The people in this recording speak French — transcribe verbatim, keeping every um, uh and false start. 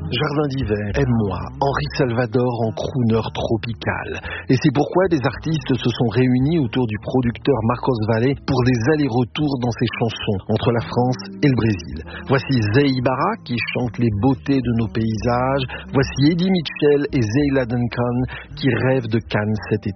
Jardin d'hiver, aime-moi, Henri Salvador en crooner tropical. Et c'est pourquoi des artistes se sont réunis autour du producteur Marcos Valle pour des allers-retours dans ses chansons entre la France et le Brésil. Voici Zé Ibarra qui chante les beautés de nos paysages. Voici Eddie Mitchell et Zeyla Duncan qui rêvent de Cannes cet été.